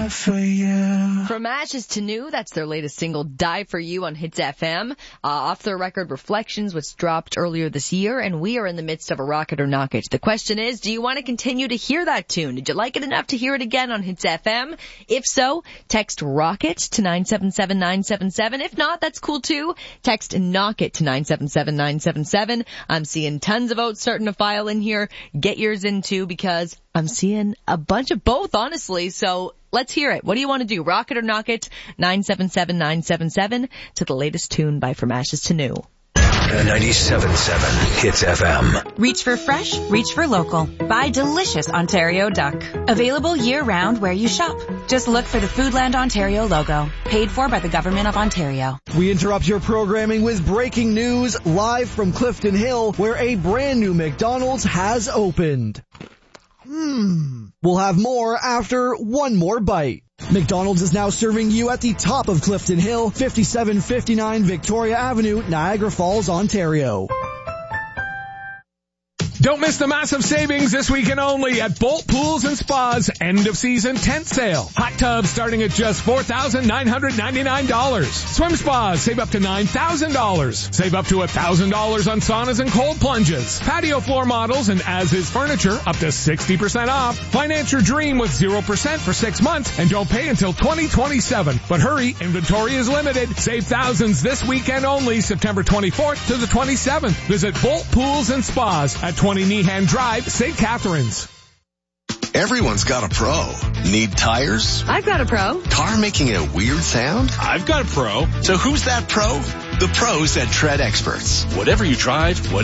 die for you. From Ashes to New, that's their latest single, Die For You, on Hits FM. Off their record, Reflections, which dropped earlier this year, and we are in the midst of a Rock It or Knock It. The question is, do you want to continue to hear that tune? Did you like it enough to hear it again on Hits FM? If so, text Rocket to 977-977. If not, that's cool too. Text Knock It to 977-977. I'm seeing tons of votes starting to file in here. Get yours in too, because I'm seeing a bunch of both, honestly. So let's hear it. What do you want to do? Rock it or knock it? 977-977 to the latest tune by From Ashes to New. 97.7 Hits FM. Reach for fresh, reach for local. Buy delicious Ontario duck. Available year-round where you shop. Just look for the Foodland Ontario logo. Paid for by the Government of Ontario. We interrupt your programming with breaking news live from Clifton Hill, where a brand new McDonald's has opened. We'll have more after one more bite. McDonald's is now serving you at the top of Clifton Hill, 5759 Victoria Avenue, Niagara Falls, Ontario. Don't miss the massive savings this weekend only at Bolt Pools and Spas end-of-season tent sale. Hot tubs starting at just $4,999. Swim spas save up to $9,000. Save up to $1,000 on saunas and cold plunges. Patio floor models and as-is furniture up to 60% off. Finance your dream with 0% for 6 months and don't pay until 2027. But hurry, inventory is limited. Save thousands this weekend only, September 24th to the 27th. Visit Bolt Pools and Spas at 20 Nehan Drive, St. Catharines. Everyone's got a pro. Need tires? I've got a pro. Car making a weird sound? I've got a pro. So who's that pro? The pros at Tread Experts. Whatever you drive, whatever